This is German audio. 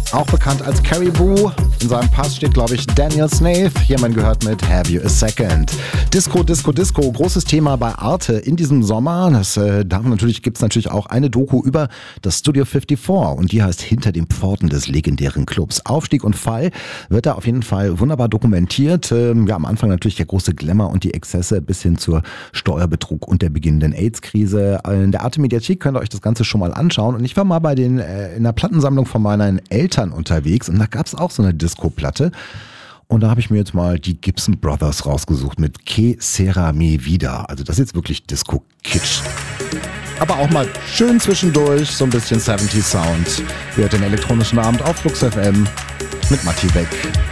auch bekannt als Caribou. In seinem Pass steht, glaube ich, Daniel Snaith. Hier man gehört mit Have You a Second. Disco, Disco, Disco. Großes Thema bei Arte in diesem Sommer. Gibt es natürlich auch eine Doku über das Studio 54 und die heißt Hinter den Pforten des legendären Clubs. Aufstieg und Fall wird da auf jeden Fall wunderbar dokumentiert. Am Anfang natürlich der große Glamour und die Exzesse bis hin zur Steuerbetrug und der beginnenden AIDS-Krise. In der Arte-Mediathek könnt ihr euch das Ganze schon mal anschauen. Und ich war mal in der Plattensammlung von meinen Eltern unterwegs und da gab es auch so eine Disco-Platte. Und da habe ich mir jetzt mal die Gibson Brothers rausgesucht mit Que Sera Mi Vida. Also das ist jetzt wirklich Disco-Kitsch. Aber auch mal schön zwischendurch, so ein bisschen 70s Sound. Ihr hört den elektronischen Abend auf Flux FM mit Matti Beck.